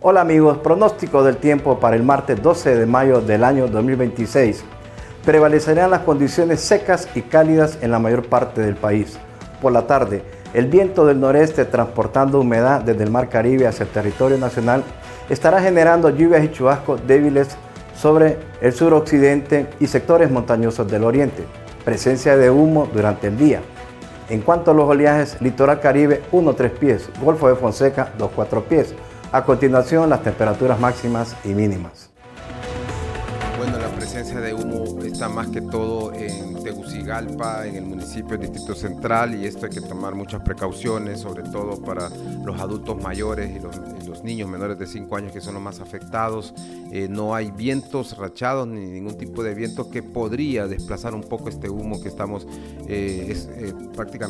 Hola amigos, pronóstico del tiempo para el martes 12 de mayo del año 2026. Prevalecerán las condiciones secas y cálidas en la mayor parte del país. Por la tarde, el viento del noreste transportando humedad desde el Mar Caribe hacia el territorio nacional estará generando lluvias y chubascos débiles sobre el suroccidente y sectores montañosos del oriente. Presencia de humo durante el día. En cuanto a los oleajes, litoral Caribe 1-3 pies, Golfo de Fonseca 2-4 pies. A continuación, las temperaturas máximas y mínimas. Bueno, la presencia de humo está más que todo en Tegucigalpa, en el municipio del Distrito Central, y esto hay que tomar muchas precauciones, sobre todo para los adultos mayores y los niños menores de 5 años, que son los más afectados. No hay vientos rachados ni ningún tipo de viento que podría desplazar un poco este humo que estamos prácticamente